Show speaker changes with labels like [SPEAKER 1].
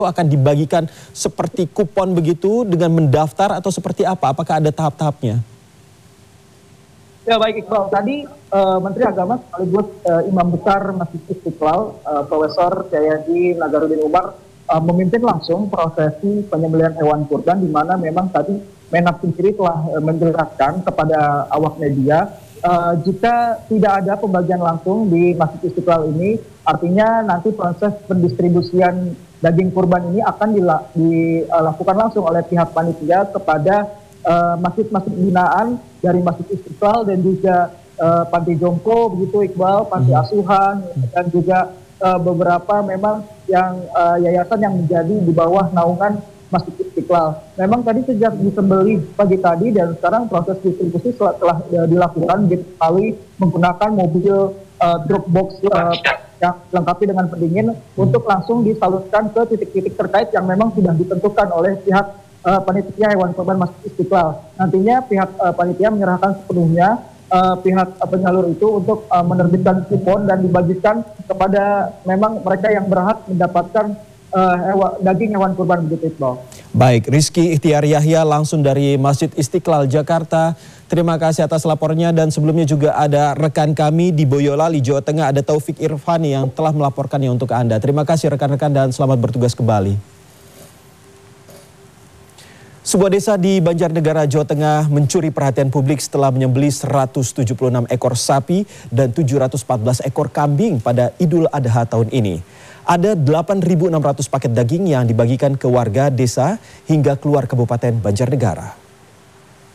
[SPEAKER 1] akan dibagikan seperti kupon begitu dengan mendaftar atau seperti apa? Apakah ada tahap-tahapnya?
[SPEAKER 2] Ya baik Iqbal, tadi Menteri Agama sekaligus Imam Besar Masjid Istiqlal, Profesor Jayadi Nazaruddin Umar memimpin langsung prosesi penyembelihan hewan kurban, di mana memang tadi Menak sendiri telah menjelaskan kepada awak media jika tidak ada pembagian langsung di Masjid Istiqlal ini, artinya nanti proses pendistribusian daging kurban ini akan dilakukan langsung oleh pihak panitia kepada masjid-masjid binaan dari Masjid Istiqlal dan juga Panti Jompo begitu Iqbal, Panti Asuhan, dan juga beberapa memang yang yayasan yang menjadi di bawah naungan Masjid Istiqlal. Memang tadi sejak disembelih pagi tadi dan sekarang proses distribusi telah dilakukan melalui menggunakan mobil drop box yang dilengkapi dengan pendingin untuk langsung disalurkan ke titik-titik terkait yang memang sudah ditentukan oleh pihak panitia hewan kurban Masjid Istiqlal. Nantinya pihak panitia menyerahkan sepenuhnya pihak penyalur itu untuk menerbitkan kupon dan dibagikan kepada memang mereka yang berhak mendapatkan daging hewan kurban begitu Iqbal.
[SPEAKER 1] Baik, Rizky Ikhtiar Yahya langsung dari Masjid Istiqlal Jakarta. Terima kasih atas lapornya, dan sebelumnya juga ada rekan kami di Boyolali, Jawa Tengah, ada Taufik Irvani yang telah melaporkannya untuk Anda. Terima kasih rekan-rekan dan selamat bertugas kembali. Sebuah desa di Banjarnegara, Jawa Tengah mencuri perhatian publik setelah menyembelih 176 ekor sapi dan 714 ekor kambing pada Idul Adha tahun ini. Ada 8.600 paket daging yang dibagikan ke warga desa hingga keluar Kabupaten Banjarnegara.